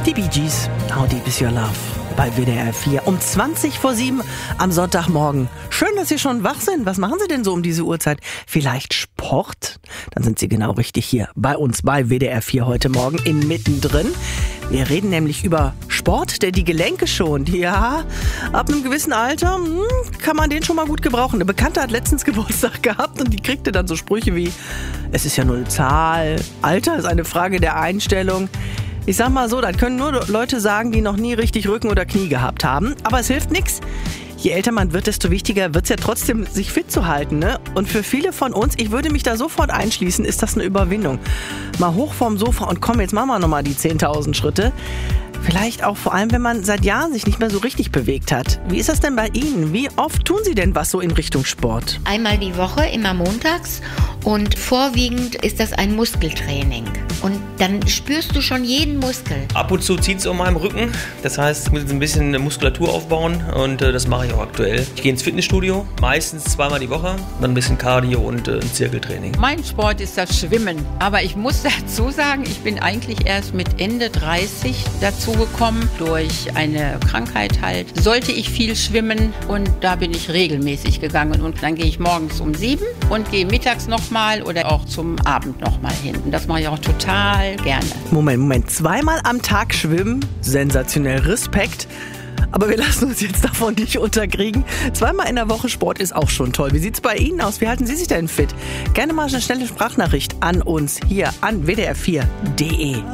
Die Bee Gees, How Deep Is Your Love, bei WDR 4 um 7:20 am Sonntagmorgen. Schön, dass Sie schon wach sind. Was machen Sie denn so um diese Uhrzeit? Vielleicht Sport? Dann sind Sie genau richtig hier bei uns bei WDR 4 heute Morgen in Mittendrin. Wir reden nämlich über Sport, der die Gelenke schont. Ja, ab einem gewissen Alter kann man den schon mal gut gebrauchen. Eine Bekannte hat letztens Geburtstag gehabt und die kriegte dann so Sprüche wie: Es ist ja nur eine Zahl, Alter ist eine Frage der Einstellung. Ich sag mal so, das können nur Leute sagen, die noch nie richtig Rücken oder Knie gehabt haben. Aber es hilft nichts. Je älter man wird, desto wichtiger wird es ja trotzdem, sich fit zu halten, ne? Und für viele von uns, ich würde mich da sofort einschließen, ist das eine Überwindung. Mal hoch vom Sofa und komm, jetzt machen wir nochmal die 10.000 Schritte. Vielleicht auch vor allem, wenn man seit Jahren sich nicht mehr so richtig bewegt hat. Wie ist das denn bei Ihnen? Wie oft tun Sie denn was so in Richtung Sport? Einmal die Woche, immer montags. Und vorwiegend ist das ein Muskeltraining. Und dann spürst du schon jeden Muskel. Ab und zu zieht es um meinen Rücken. Das heißt, ich muss jetzt ein bisschen Muskulatur aufbauen. Und das mache ich auch aktuell. Ich gehe ins Fitnessstudio, meistens zweimal die Woche. Dann ein bisschen Cardio und ein Zirkeltraining. Mein Sport ist das Schwimmen. Aber ich muss dazu sagen, ich bin eigentlich erst mit Ende 30 dazu gekommen. Durch eine Krankheit halt sollte ich viel schwimmen. Und da bin ich regelmäßig gegangen. Und dann gehe ich morgens um 7 und gehe mittags nochmal oder auch zum Abend nochmal hin. Und das mache ich auch total gerne. Moment. Zweimal am Tag schwimmen? Sensationell. Respekt. Aber wir lassen uns jetzt davon nicht unterkriegen. Zweimal in der Woche Sport ist auch schon toll. Wie sieht's bei Ihnen aus? Wie halten Sie sich denn fit? Gerne mal eine schnelle Sprachnachricht an uns hier an wdr4.de.